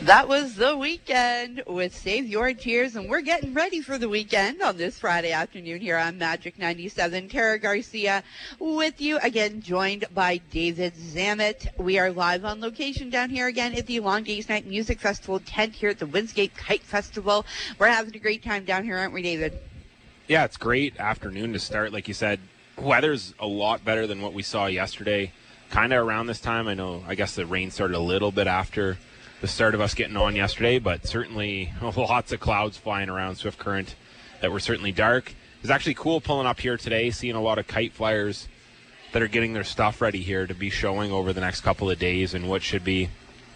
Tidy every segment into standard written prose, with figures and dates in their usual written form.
That was The Weekend with Save Your Tears, and we're getting ready for the weekend on this Friday afternoon here on Magic 97. Tara Garcia with you, again joined by David Zammit. We are live on location down here again at the Long Days Night Music Festival tent here at the Windscape Kite Festival. We're having a great time down here, aren't we, David? Yeah, it's great afternoon to start. Like you said, weather's a lot better than what we saw yesterday. Kind of around this time. I guess the rain started a little bit after the start of us getting on yesterday, but certainly lots of clouds flying around Swift Current that were certainly dark. It's actually cool pulling up here today, seeing a lot of kite flyers that are getting their stuff ready here to be showing over the next couple of days and what should be,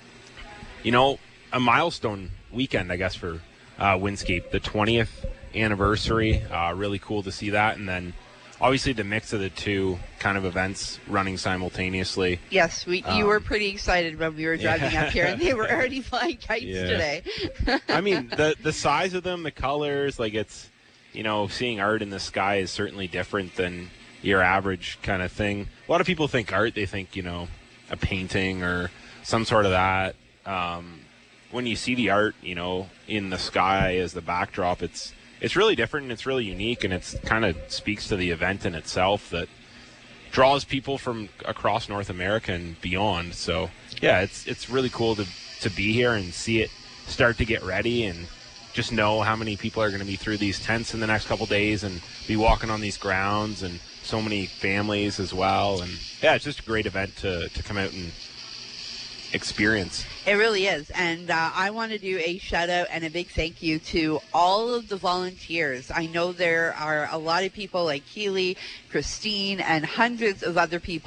a milestone weekend, I guess, for Windscape. The 20th anniversary, really cool to see that. And then obviously the mix of the two kind of events running simultaneously. Yes, you were pretty excited when we were driving up here, and they were already flying kites today. I mean, the size of them, the colors, like it's, seeing art in the sky is certainly different than your average kind of thing. A lot of people think art, they think, a painting or some sort of that. When you see the art, in the sky as the backdrop, it's really different and it's really unique, and it's kind of speaks to the event in itself that draws people from across North America and beyond. So yeah, it's really cool to be here and see it start to get ready, and just know how many people are going to be through these tents in the next couple days and be walking on these grounds, and so many families as well. And yeah, it's just a great event to come out and experience. It really is. And I want to do a shout out and a big thank you to all of the volunteers. I know there are a lot of people like Keely, Christine, and hundreds of other people